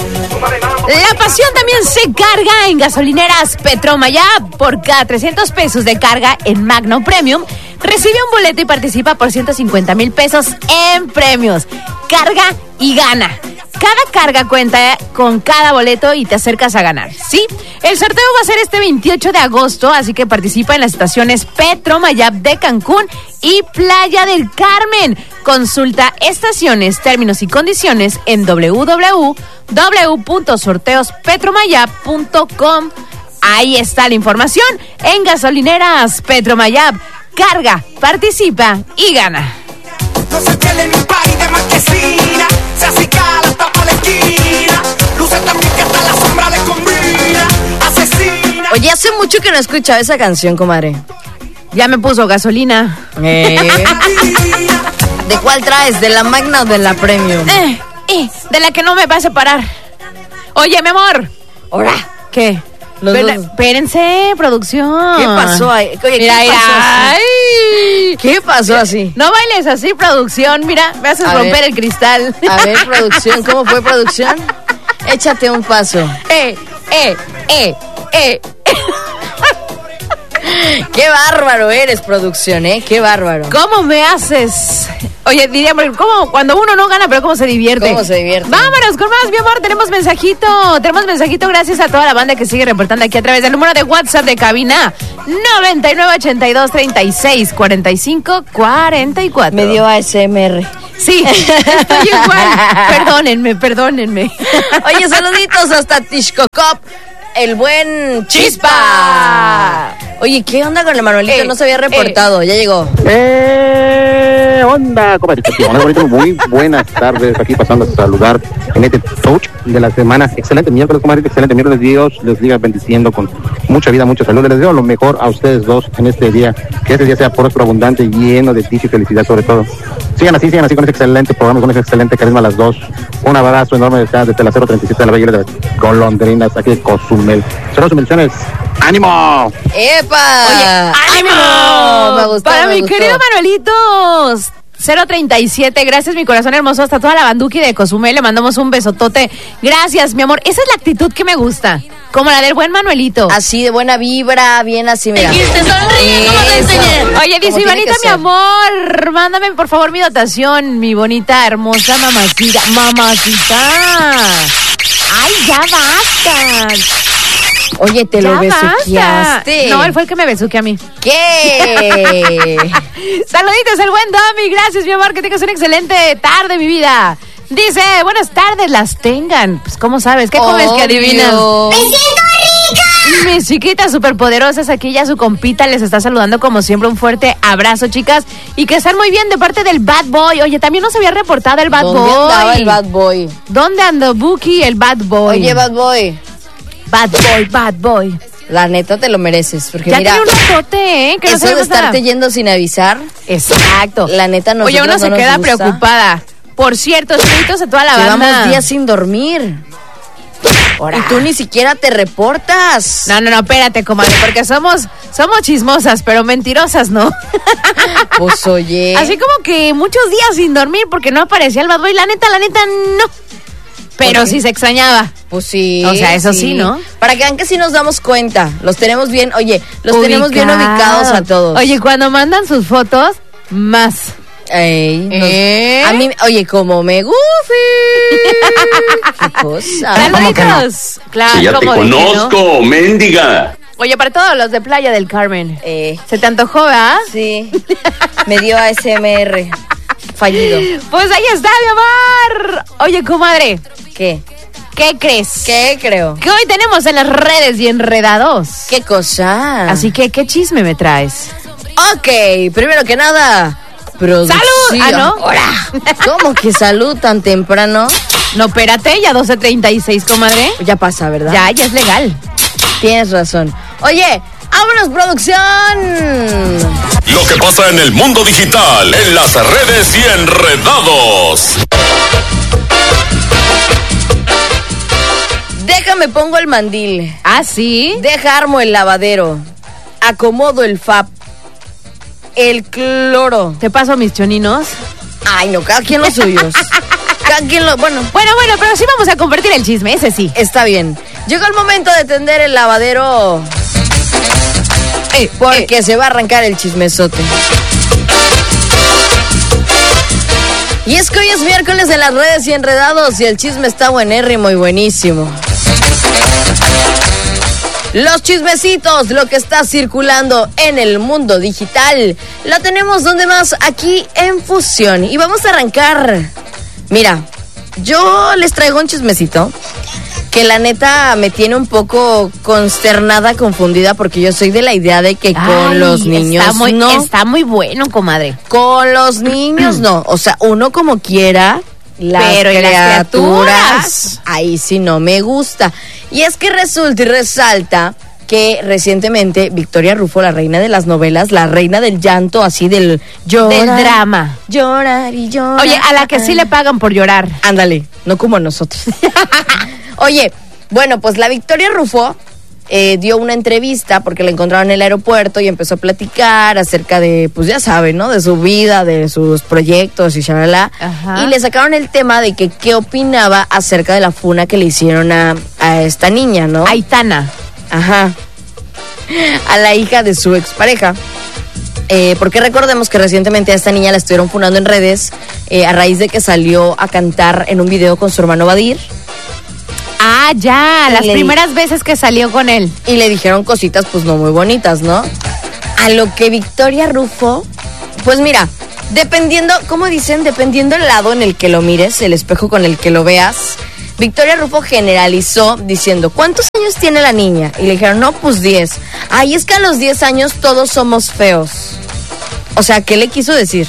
La pasión también se carga en gasolineras Petromayab. Por cada 300 pesos de carga en Magno Premium, recibe un boleto y participa por 150,000 pesos en premios. Carga y gana. Cada carga cuenta con cada boleto y te acercas a ganar, ¿sí? El sorteo va a ser este 28 de agosto, así que participa en las estaciones Petromayab de Cancún y Playa del Carmen. Consulta estaciones, términos y condiciones en www.sorteospetromayab.com. Ahí está la información en gasolineras Petromayab. Carga, participa y gana. No se pierde ni un país de marquesina. Se acicala hasta pa' la esquina. Luce también que hasta la sombra le combina. Asesina. Oye, hace mucho que no escuchaba esa canción, comadre. Ya me puso gasolina. ¿De cuál traes? ¿De la Magna o de la Premium? De la que no me va a separar. Oye, mi amor. ¿Ahora? ¿Qué? Espérense, producción. ¿Qué pasó ahí? Oye, mira, ¿qué pasó así? Ay. ¿Qué pasó así? No bailes así, producción. Mira, me haces romper el cristal. A ver, producción, ¿cómo fue, producción? Échate un paso. Qué bárbaro eres, producción, qué bárbaro. ¿Cómo me haces? Oye, diríamos, ¿cómo? Cuando uno no gana, pero ¿cómo se divierte? ¿Cómo se divierte? Vámonos con más, mi amor. Tenemos mensajito gracias a toda la banda que sigue reportando aquí a través del número de WhatsApp de cabina 9982364544. Me dio ASMR. Sí, estoy igual. Perdónenme. Oye, saluditos hasta Tixcocop, el buen Chispa. Oye, ¿qué onda con el Manuelito? No se había reportado, ya llegó. Onda, comadrito. Muy buenas tardes, aquí pasando a saludar en este touch de la semana. Excelente miércoles, comadrito, excelente miércoles. Dios les siga bendiciendo con mucha vida, mucha salud. Les deseo lo mejor a ustedes dos en este día, que este día sea próspero, abundante, lleno de dicha y felicidad sobre todo. Sigan así con ese excelente programa, con ese excelente carisma las dos. Un abrazo enorme desde la 037 de la Bella de las Golondrinas, aquí de Cozumel. Saludos y bendiciones. ¡Ánimo! ¡Epa! Oye, ¡ánimo! Me gustó, Para mi gustó. querido Manuelitos 037, gracias mi corazón hermoso, hasta toda la banduki de Cozumel, le mandamos un besotote. Gracias, mi amor, esa es la actitud que me gusta, como la del buen Manuelito. Así de buena vibra, bien así, mira. Y te sonríe, ¿cómo te enseñé? Oye, dice Como tiene Ivanita, que mi ser. amor, mándame por favor mi dotación, mi bonita, hermosa mamacita. Ay, ya basta. Oye, te lo Ya besuqueaste. basta. No, él fue el que me besuqueó a mí. ¿Qué? Saluditos al buen Domi, gracias mi amor, que tengas una excelente tarde, mi vida. Dice, buenas tardes, las tengan. Pues, ¿cómo sabes? ¿Qué comes que adivinas? Obvio. ¡Me siento rica! Mis chiquitas superpoderosas, aquí ya su compita les está saludando como siempre. Un fuerte abrazo, chicas. Y que están muy bien de parte del Bad Boy. Oye, también nos había reportado el Bad ¿Dónde Boy. andaba el Bad Boy? ¿Dónde andó Buki, el Bad Boy? Oye, Bad Boy. Bad Boy. La neta te lo mereces, porque Ya mira, tiene un ratote, que no eso de sabemos nada. estarte yendo sin avisar, Exacto. la neta nosotros Oye, uno no se nos queda gusta. preocupada. Por cierto, saluditos a toda la banda. Llevamos días sin dormir. Ahora. Y tú ni siquiera te reportas. No, espérate, comadre, porque somos chismosas, pero mentirosas, ¿no? Pues oye. Así como que muchos días sin dormir porque no aparecía el Bad Boy. La neta, no. Pero sí se extrañaba. Pues sí. O sea, eso sí, ¿no? Para que vean que sí nos damos cuenta. Los tenemos bien, oye, tenemos bien ubicados a todos. Oye, cuando mandan sus fotos, más. A mí, oye, como me gufi. Qué cosa. Saluditos. Claro, Si ya te como dije, ¿no? conozco, mendiga. Oye, para todos los de Playa del Carmen. Eh, ¿Se te antojó, verdad? sí. Me dio ASMR. Fallido. Pues ahí está, mi amor. Oye, comadre, ¿Qué? ¿qué crees? ¿Qué creo? Que hoy tenemos en las redes y enredados. ¿Qué cosa? Así que, ¿qué chisme me traes? Ok, primero que nada, producción. ¡Salud! Ah, ¿no? ¡Hora! ¿Cómo que salud tan temprano? No, espérate, ya 12:36, comadre. Ya pasa, ¿verdad? Ya es legal. Tienes razón. Oye, vámonos, producción. Lo que pasa en el mundo digital, en las redes y enredados. Déjame pongo el mandil. ¿Ah, sí? Deja armo el lavadero. Acomodo el FAP. El cloro. ¿Te paso mis choninos? Ay, no, cada quien los suyos. Cada quien Bueno, pero sí vamos a compartir el chisme, ese sí. Está bien. Llegó el momento de tender el lavadero. Porque se va a arrancar el chismesote. Y es que hoy es miércoles de las redes y enredados y el chisme está buenérrimo y buenísimo. Los chismecitos, lo que está circulando en el mundo digital, lo tenemos donde más, aquí en Fusión. Y vamos a arrancar. Mira, yo les traigo un chismecito que la neta me tiene un poco consternada, confundida, porque yo soy de la idea de que con los niños está muy bueno, comadre. Con los niños no, o sea, uno como quiera, pero las criaturas, ahí sí no me gusta. Y es que resulta y resalta que recientemente Victoria Rufo, la reina de las novelas, la reina del llanto, así del llorar, del drama, llorar y llorar. Oye, a la que sí le pagan por llorar. Ándale, no como a nosotros. Oye, bueno, pues la Victoria Rufo dio una entrevista porque la encontraron en el aeropuerto y empezó a platicar acerca de, pues ya saben, ¿no? De su vida, de sus proyectos y shalala. Y le sacaron el tema de que qué opinaba acerca de la funa que le hicieron a esta niña, ¿no? Aitana. Ajá. A la hija de su expareja. Porque recordemos que recientemente a esta niña la estuvieron funando en redes a raíz de que salió a cantar en un video con su hermano Badir. Ah, ya, las primeras veces que salió con él. Y le dijeron cositas pues no muy bonitas, ¿no? A lo que Victoria Rufo, pues mira, dependiendo, ¿cómo dicen? Dependiendo el lado en el que lo mires, el espejo con el que lo veas, Victoria Rufo generalizó diciendo, ¿cuántos años tiene la niña? Y le dijeron, no, pues 10. Ay, es que a los 10 años todos somos feos. O sea, ¿qué le quiso decir?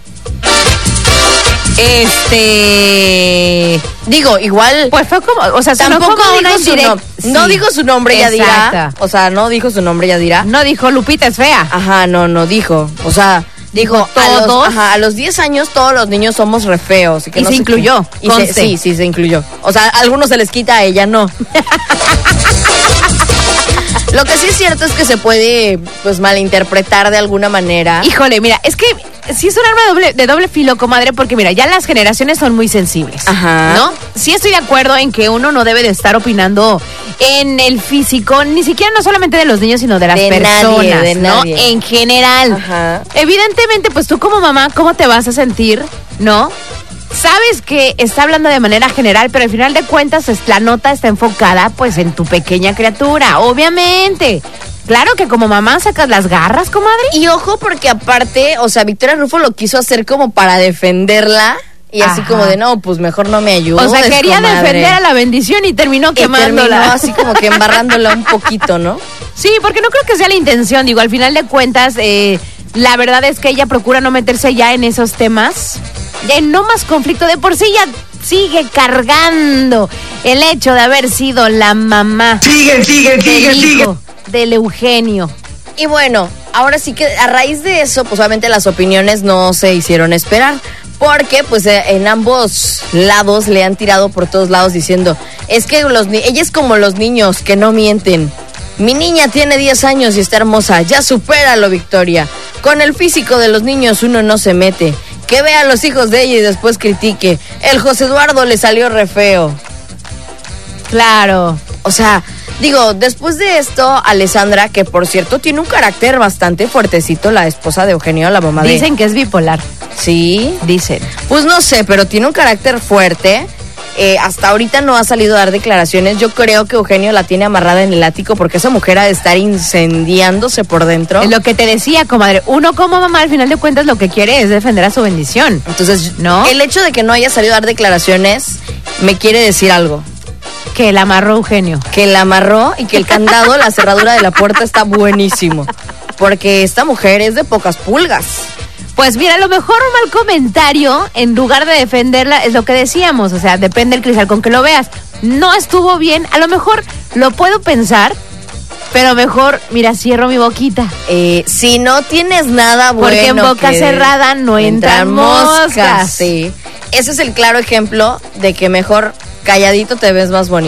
Digo, igual. Pues fue como, o sea, tampoco como dijo su nombre. Sí. No dijo su nombre, ella dirá. O sea, no dijo su nombre, ella dirá. No dijo Lupita es fea. Ajá, no dijo. O sea, dijo todos. A los 10 años todos los niños somos re feos. Y que no se incluyó. Sí, se incluyó. O sea, a algunos se les quita, a ella no. Lo que sí es cierto es que se puede, pues, malinterpretar de alguna manera. Híjole, mira, es que sí es un arma de doble filo, comadre, porque mira, ya las generaciones son muy sensibles. Ajá. ¿No? Sí estoy de acuerdo en que uno no debe de estar opinando en el físico, ni siquiera no solamente de los niños, sino de las personas, ¿no? En general. Ajá. Evidentemente, pues tú como mamá, ¿cómo te vas a sentir, no? Sabes que está hablando de manera general, pero al final de cuentas la nota está enfocada pues en tu pequeña criatura, obviamente. Claro que como mamá sacas las garras, comadre. Y ojo, porque aparte, o sea, Victoria Rufo lo quiso hacer como para defenderla. Y así como de, no, pues mejor no me ayudes, o sea, quería comadre. Defender a la bendición y terminó quemándola. Terminó así como que embarrándola un poquito, ¿no? Sí, porque no creo que sea la intención. Digo, al final de cuentas, la verdad es que ella procura no meterse ya en esos temas. De no más conflicto, de por sí ya sigue cargando el hecho de haber sido la mamá sigue del Eugenio. Y bueno, ahora sí que a raíz de eso, pues obviamente las opiniones no se hicieron esperar, porque pues en ambos lados le han tirado por todos lados diciendo, es que ella es como los niños que no mienten. Mi niña tiene 10 años y está hermosa, ya supéralo, Victoria. Con el físico de los niños uno no se mete. Que vea a los hijos de ella y después critique. El José Eduardo le salió re feo. Claro. O sea, digo, después de esto, Alessandra, que por cierto tiene un carácter bastante fuertecito, la esposa de Eugenio, la mamá Dicen que es bipolar. ¿Sí? Dicen. Pues no sé, pero tiene un carácter fuerte. Hasta ahorita no ha salido a dar declaraciones. Yo creo que Eugenio la tiene amarrada en el ático porque esa mujer ha de estar incendiándose por dentro. Es lo que te decía, comadre. Uno como mamá, al final de cuentas, lo que quiere es defender a su bendición. Entonces, ¿no? El hecho de que no haya salido a dar declaraciones me quiere decir algo. Que la amarró Eugenio. Que la amarró y que el candado, la cerradura de la puerta está buenísimo. Porque esta mujer es de pocas pulgas. Pues mira, a lo mejor un mal comentario, en lugar de defenderla, es lo que decíamos, o sea, depende del cristal con que lo veas. No estuvo bien, a lo mejor lo puedo pensar, pero mejor, mira, cierro mi boquita. Si no tienes nada bueno. Porque en boca cerrada no entran moscas. Sí, ese es el claro ejemplo de que mejor calladito te ves más bonito.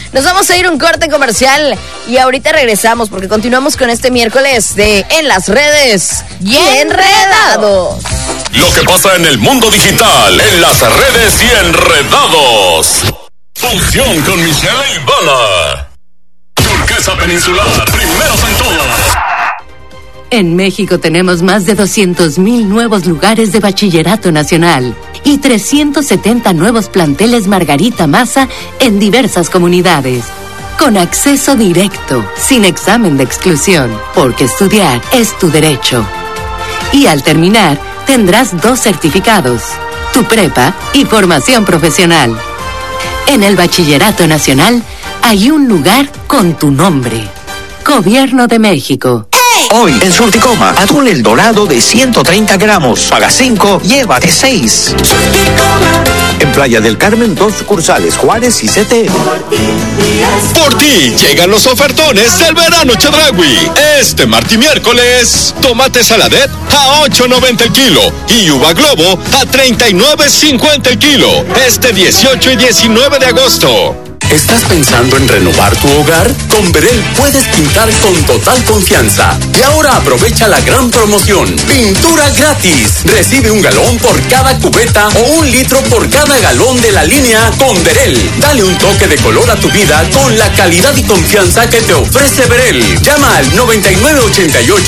Nos vamos a ir a un corte comercial y ahorita regresamos porque continuamos con este miércoles de En las Redes y Enredados. Lo que pasa en el mundo digital, en las redes y enredados. Función con Michelle Ivana. Turquesa Peninsular, primeros en todo. En México tenemos más de 200,000 nuevos lugares de bachillerato nacional y 370 nuevos planteles Margarita Maza en diversas comunidades. Con acceso directo, sin examen de exclusión, porque estudiar es tu derecho. Y al terminar, tendrás 2 certificados, tu prepa y formación profesional. En el Bachillerato Nacional hay un lugar con tu nombre. Gobierno de México. Hoy en Surticoma, atún el dorado de 130 gramos. Paga 5, llévate 6. En Playa del Carmen, 2 sucursales, Juárez y CT. Por ti llegan los ofertones del verano Chedraui. Este martes y miércoles, tomate saladet a $8.90 el kilo y uva globo a $39.50 el kilo. Este 18 y 19 de agosto. ¿Estás pensando en renovar tu hogar? Con Verel puedes pintar con total confianza. Y ahora aprovecha la gran promoción. Pintura gratis. Recibe 1 galón por cada cubeta o 1 litro por cada galón de la línea con Verel. Dale un toque de color a tu vida con la calidad y confianza que te ofrece Verel. Llama al 9988